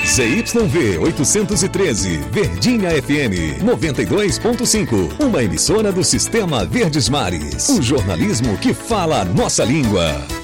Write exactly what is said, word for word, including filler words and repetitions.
Z Y V oitocentos e treze, Verdinha F M noventa e dois ponto cinco, uma emissora do Sistema Verdes Mares. Um jornalismo que fala a nossa língua.